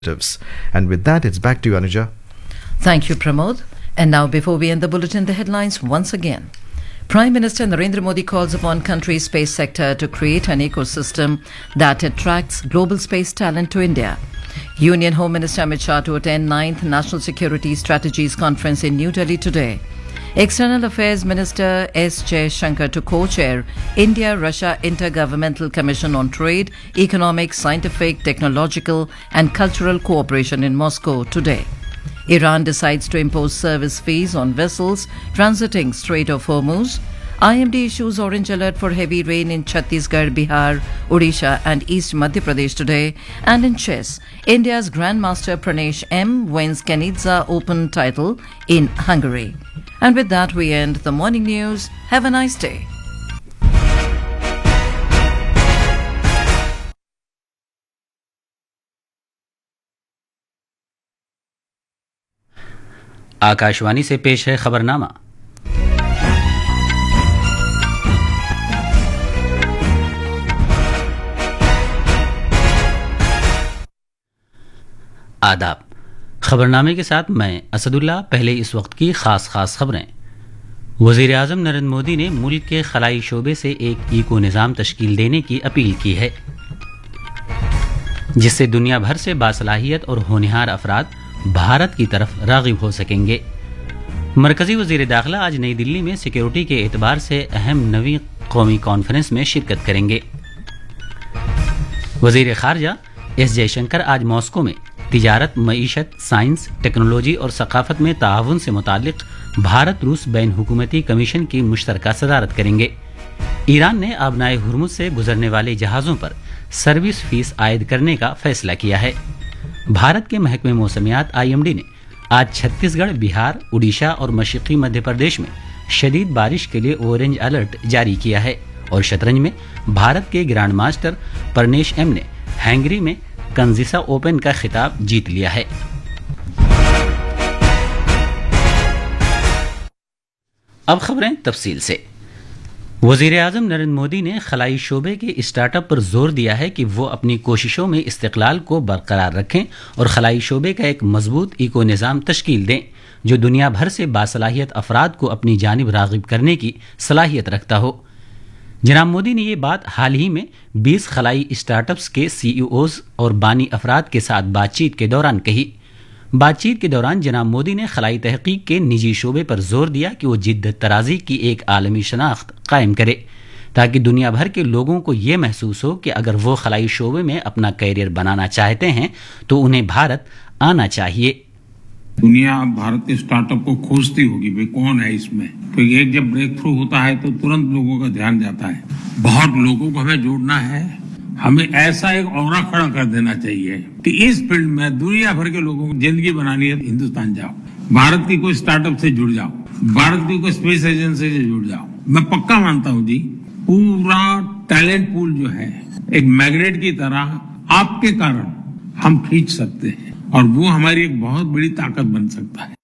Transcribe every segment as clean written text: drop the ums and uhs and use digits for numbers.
And with that, it's back to you, Anuja. Thank you, Pramod. And now, before we end the bulletin, the headlines once again. Prime Minister Narendra Modi calls upon country's space sector to create an ecosystem that attracts global space talent to India. Union Home Minister Amit Shah to attend 9th National Security Strategies Conference in New Delhi today. External Affairs Minister S. Jaishankar to co-chair India-Russia Intergovernmental Commission on Trade, Economic, Scientific, Technological and Cultural Cooperation in Moscow today. Iran decides to impose service fees on vessels transiting Strait of Hormuz. IMD issues orange alert for heavy rain in Chhattisgarh, Bihar, Odisha and East Madhya Pradesh today. And in chess, India's Grandmaster Pranesh M wins Kanidze Open title in Hungary. And with that, we end the morning news. Have a nice day. Akashvani से पेश है खबरनामा। आदाब। खबरनामे के साथ मैं असदुल्ला। पहले इस वक्त की खास खबरें। वज़ीर आज़म नरेंद्र मोदी ने मुल्क के खलाई शोबे से एक इको निज़ाम तश्कील देने की अपील की है, जिससे दुनिया भर से बासलाहियत और होनहार अफराद भारत की तरफ राग़िब हो सकेंगे। मरकज़ी वज़ीर दाखिला आज नई दिल्ली में सिक्योरिटी के एतबार से अहम नवी कौमी कॉन्फ्रेंस में शिरकत करेंगे। वज़ीर ख़ारजा एस जयशंकर आज मॉस्को में तिजारत, मईशत, साइंस, टेक्नोलॉजी और सकाफत में ताआवुन से मुतालिक भारत रूस बैन हुकूमती कमीशन की मुश्तरका सदारत करेंगे। ईरान ने आबनाए हुर्मुज से गुजरने वाले जहाज़ों पर सर्विस फीस आयद करने का फैसला किया है। भारत के महकमे मौसमियात IMD ने आज छत्तीसगढ़, बिहार, उड़ीसा और मशरक़ी मध्य प्रदेश में शदीद बारिश के लिए ऑरेंज अलर्ट जारी किया है। और शतरंज में भारत के ग्रैंड मास्टर प्रनेश M ने हंगरी में कंजीसा ओपन का खिताब जीत लिया है। अब खबरें तफसील से। वज़ीर आज़म नरेंद्र मोदी ने खलाई शोबे के स्टार्टअप पर जोर दिया है कि वो अपनी कोशिशों में इस्तिक़लाल को बरकरार रखें और खलाई शोबे का एक मजबूत इको निज़ाम तश्कील दें जो दुनिया भर से बासलाहियत अफराद को अपनी जानिब राग़िब करने की सलाहियत रखता हो। जनाब मोदी ने ये बात हाल ही में 20 खलाई स्टार्टअप्स के CEOs और बानी अफराद के साथ बातचीत के दौरान कही। बातचीत के दौरान जनाब मोदी ने खलाई तहकीक के निजी शोबे पर जोर दिया कि वो जिद्दत तराजी की एक आलमी शनाख्त कायम करे ताकि दुनिया भर के लोगों को ये महसूस हो कि अगर वो खलाई शोबे में अपना करियर बनाना चाहते हैं तो उन्हें भारत आना चाहिए। दुनिया भारत के स्टार्टअप को खोजती होगी, भाई कौन है इसमें, क्योंकि एक जब ब्रेक थ्रू होता है तो तुरंत लोगों का ध्यान जाता है। बहुत लोगों को हमें जोड़ना है, हमें ऐसा एक औरा खड़ा कर देना चाहिए कि इस फील्ड में दुनिया भर के लोगों को जिंदगी बनानी है, हिंदुस्तान जाओ, भारत की कोई स्टार्टअप से जुड़ जाओ, भारत की कोई स्पेस एजेंसी से जुड़ जाओ। मैं पक्का मानता हूँ जी, पूरा टैलेंट पूल जो है एक मैग्नेट की तरह आपके कारण हम खींच सकते हैं और वो हमारी एक बहुत बड़ी ताकत बन सकता है।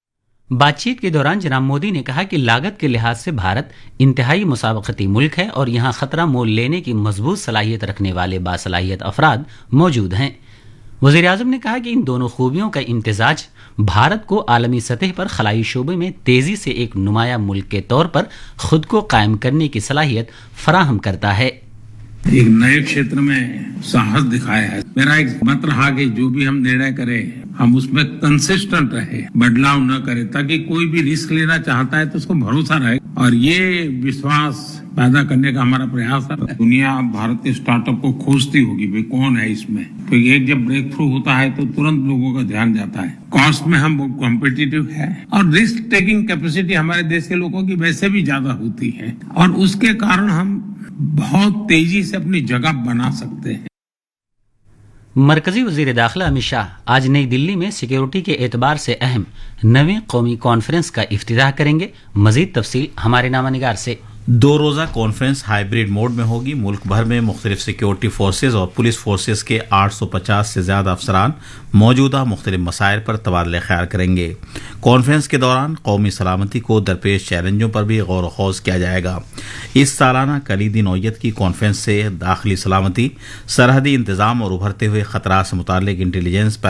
बातचीत के दौरान जनाब मोदी ने कहा कि लागत के लिहाज से भारत इंतहाई मुसाबकती मुल्क है और यहाँ खतरा मोल लेने की मजबूत सलाहियत रखने वाले बासलाहियत अफराद मौजूद हैं। वज़ीर आज़म ने कहा कि इन दोनों खूबियों का इम्तिजाज भारत को आलमी सतह पर खलाई शोबे में तेजी से एक नुमाया मुल्क के तौर पर खुद को कायम करने की सलाहियत फराहम करता है। एक नए क्षेत्र में साहस दिखाया है। मेरा एक मत रहा कि जो भी हम निर्णय करें हम उसमें कंसिस्टेंट रहे, बदलाव न करें, ताकि कोई भी रिस्क लेना चाहता है तो उसको भरोसा रहे और ये विश्वास पैदा करने का हमारा प्रयास है। दुनिया भारत के स्टार्टअप को खोजती होगी, भाई कौन है इसमें, क्योंकि एक जब ब्रेक थ्रू होता है तो तुरंत लोगों का ध्यान जाता है। कॉस्ट में हम कॉम्पिटिटिव है और रिस्क टेकिंग कैपेसिटी हमारे देश के लोगों की वैसे भी ज्यादा होती है और उसके कारण हम बहुत तेजी से अपनी जगह बना सकते हैं। मरकजी वज़ीर दाखिला अमित शाह आज नई दिल्ली में सिक्योरिटी के एतबार से अहम नवी कौमी कॉन्फ्रेंस का इफ्तिताह करेंगे। मजीद तफसील हमारे नामानिगार से। दो रोज़ा कॉन्फ्रेंस हाइब्रिड मोड में होगी। मुल्क भर में मुख्तलिफ सिक्योरिटी फोर्सेज और पुलिस फोर्सेज के 850 से ज़्यादा अफसरान मौजूदा मुख्तलिफ मसाइल पर तबादला ख्याल करेंगे। कॉन्फ्रेंस के दौरान कौमी सलामती को दरपेश चैलेंजों पर भी गौर वखौज किया जाएगा। इस सालाना कलीदी नौयत की कॉन्फ्रेंस से दाखिली सलामती, सरहदी इंतज़ाम और उभरते हुए ख़तरात से मुताल्लिक़ इंटेलिजेंस